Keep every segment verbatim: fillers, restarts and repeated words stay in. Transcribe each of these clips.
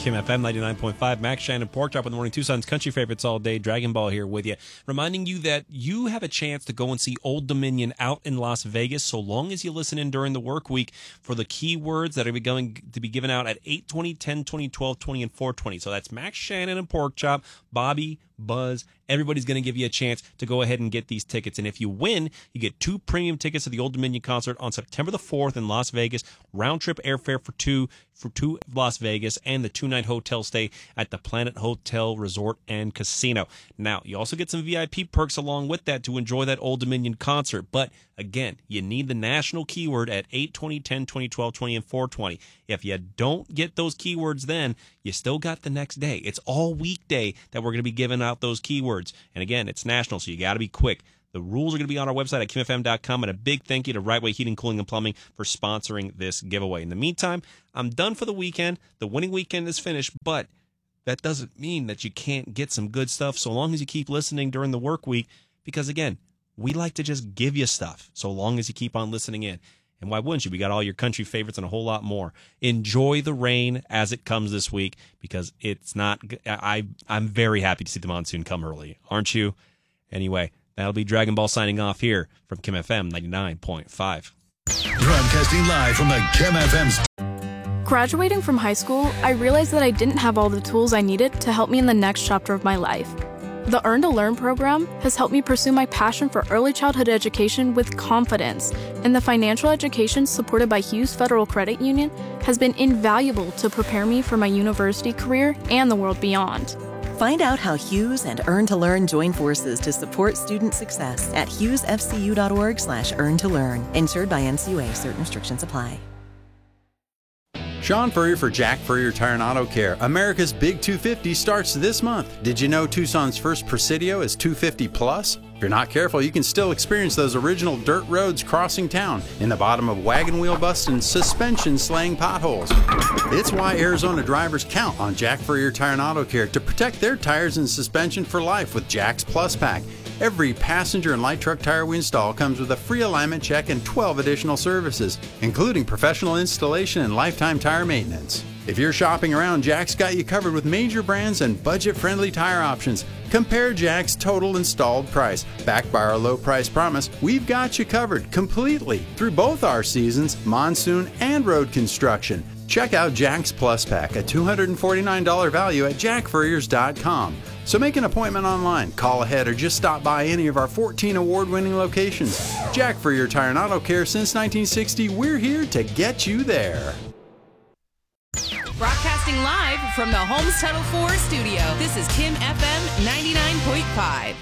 Kim F M ninety-nine point five. Max Shannon, Pork Chop in the Morning. Tucson's country favorites all day. Dragon Ball here with you. Reminding you that you have a chance to go and see Old Dominion out in Las Vegas so long as you listen in during the work week for the keywords that are going to be given out at eight twenty, ten twenty, twelve twenty, and four twenty. So that's Max Shannon and Pork Chop, Bobby, Buzz. Everybody's going to give you a chance to go ahead and get these tickets. And if you win, you get two premium tickets to the Old Dominion concert on September the fourth in Las Vegas. Round trip airfare for two for two Las Vegas, and the two-night hotel stay at the Planet Hotel Resort and Casino. Now, you also get some V I P perks along with that to enjoy that Old Dominion concert. But again, you need the national keyword at eight twenty, ten twenty, twelve twenty, and four twenty. If you don't get those keywords then, you still got the next day. It's all weekday that we're going to be giving out those keywords. And again, it's national, so you got to be quick. The rules are going to be on our website at kim f m dot com, and a big thank you to Right Way Heating, Cooling, and Plumbing for sponsoring this giveaway. In the meantime, I'm done for the weekend. The winning weekend is finished, but that doesn't mean that you can't get some good stuff so long as you keep listening during the work week, because again, we like to just give you stuff so long as you keep on listening in. And why wouldn't you? We got all your country favorites and a whole lot more. Enjoy the rain as it comes this week, because it's not. I I'm very happy to see the monsoon come early, aren't you? Anyway, that'll be Dragon Ball signing off here from Kim F M ninety-nine point five. Broadcasting live from the Kim F M's. Graduating from high school, I realized that I didn't have all the tools I needed to help me in the next chapter of my life. The Earn to Learn program has helped me pursue my passion for early childhood education with confidence, and the financial education supported by Hughes Federal Credit Union has been invaluable to prepare me for my university career and the world beyond. Find out how Hughes and Earn to Learn join forces to support student success at hughes f c u dot org slash earn to learn. Insured by N C U A. Certain restrictions apply. Sean Furrier for Jack Furrier Tire and Auto Care. America's Big two fifty starts this month. Did you know Tucson's first Presidio is two fifty plus? If you're not careful, you can still experience those original dirt roads crossing town in the bottom of wagon wheel busts and suspension slaying potholes. It's why Arizona drivers count on Jack Furrier Tire and Auto Care to protect their tires and suspension for life with Jack's Plus Pack. Every passenger and light truck tire we install comes with a free alignment check and twelve additional services, including professional installation and lifetime tire maintenance. If you're shopping around, Jack's got you covered with major brands and budget-friendly tire options. Compare Jack's total installed price. Backed by our low price promise, we've got you covered completely through both our seasons, monsoon and road construction. Check out Jack's Plus Pack, a two hundred forty-nine dollars value at jack furriers dot com. So make an appointment online, call ahead, or just stop by any of our fourteen award-winning locations. Jack Furrier Tire and Auto Care since nineteen sixty, we're here to get you there. Broadcasting live from the Homes Tunnel four studio, this is Kim F M ninety-nine point five.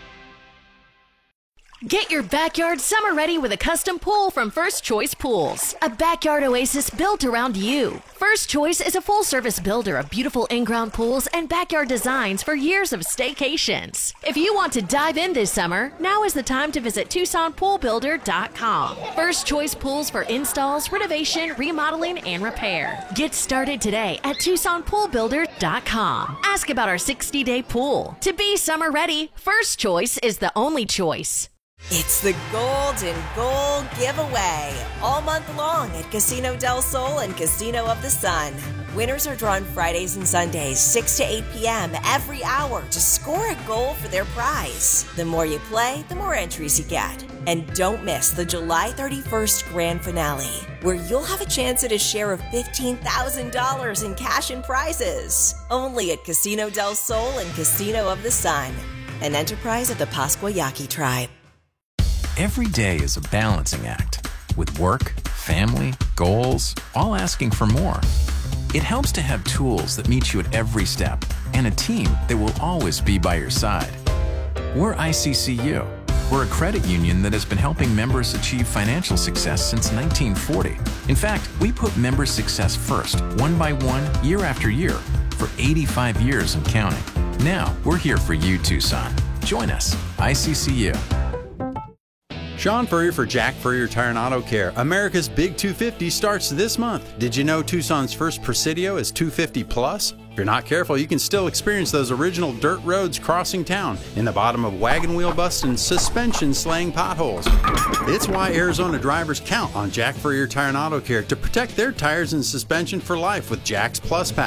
Get your backyard summer ready with a custom pool from First Choice Pools. A backyard oasis built around you. First Choice is a full-service builder of beautiful in-ground pools and backyard designs for years of staycations. If you want to dive in this summer, now is the time to visit Tucson Pool Builder dot com. First Choice Pools for installs, renovation, remodeling, and repair. Get started today at Tucson Pool Builder dot com. Ask about our sixty-day pool. To be summer ready, First Choice is the only choice. It's the Golden Goal Giveaway, all month long at Casino del Sol and Casino of the Sun. Winners are drawn Fridays and Sundays, six to eight p.m. every hour to score a goal for their prize. The more you play, the more entries you get. And don't miss the July thirty-first grand finale, where you'll have a chance at a share of fifteen thousand dollars in cash and prizes. Only at Casino del Sol and Casino of the Sun, an enterprise of the Pascua Yaqui tribe. Every day is a balancing act, with work, family, goals, all asking for more. It helps to have tools that meet you at every step and a team that will always be by your side. We're I C C U. We're a credit union that has been helping members achieve financial success since nineteen forty. In fact, we put member success first, one by one, year after year, for eighty-five years and counting. Now, we're here for you, Tucson. Join us, I C C U. Sean Furrier for Jack Furrier Tire and Auto Care. America's Big two fifty starts this month. Did you know Tucson's first Presidio is two fifty plus? If you're not careful, you can still experience those original dirt roads crossing town in the bottom of wagon wheel busts and suspension slaying potholes. It's why Arizona drivers count on Jack Furrier Tire and Auto Care to protect their tires and suspension for life with Jack's Plus Pack.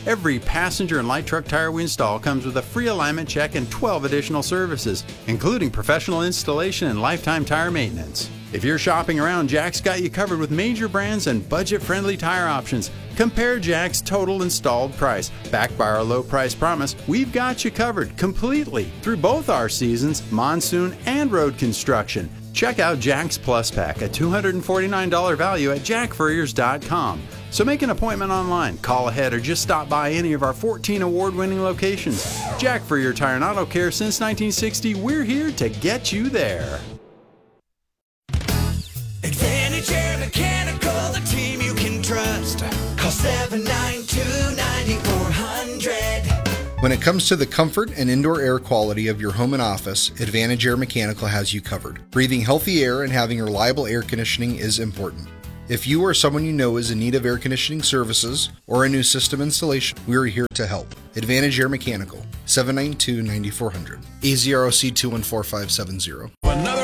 Every passenger and light truck tire we install comes with a free alignment check and twelve additional services, including professional installation and lifetime tire maintenance. If you're shopping around, Jack's got you covered with major brands and budget-friendly tire options. Compare Jack's total installed price. Backed by our low price promise, we've got you covered completely through both our seasons, monsoon and road construction. Check out Jack's Plus Pack, a two hundred forty-nine dollars value at jack furriers dot com. So make an appointment online, call ahead, or just stop by any of our fourteen award-winning locations. Jack Furrier Tire and Auto Care since nineteen sixty, we're here to get you there. Advantage Air Mechanical, the team you can trust. Call seven nine two, nine four zero zero. When it comes to the comfort and indoor air quality of your home and office, Advantage Air Mechanical has you covered. Breathing healthy air and having reliable air conditioning is important. If you or someone you know is in need of air conditioning services or a new system installation, we are here to help. Advantage Air Mechanical, seven nine two, nine four zero zero, A Z R O C two one four five seven zero. Another